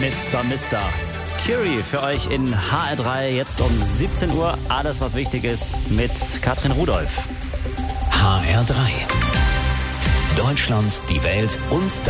Mr. Curie für euch in HR3, jetzt um 17 Uhr. Alles, was wichtig ist, mit Katrin Rudolph. HR3. Deutschland, die Welt und